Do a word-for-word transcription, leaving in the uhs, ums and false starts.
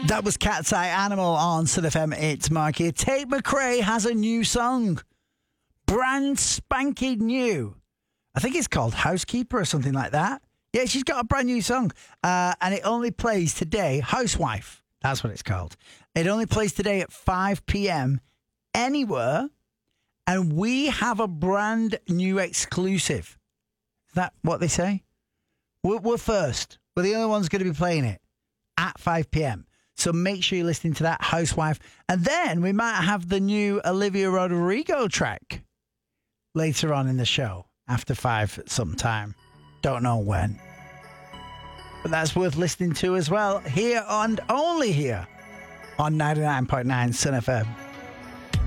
That was Cat's Eye Animal on Sun F M. It's Mark here. Tate McRae has a new song. Brand spanking new. I think it's called Housekeeper or something like that. Yeah, she's got a brand new song. Uh, and it only plays today. Housewife. That's what it's called. It only plays today at five p.m. anywhere. And we have a brand new exclusive. Is that what they say? We're, we're first. We're the only ones going to be playing it at five p.m. So make sure you're listening to that, Housewife. And then we might have the new Olivia Rodrigo track later on in the show, after five sometime. Don't know when. But that's worth listening to as well, here and only here on ninety-nine point nine Sun F M.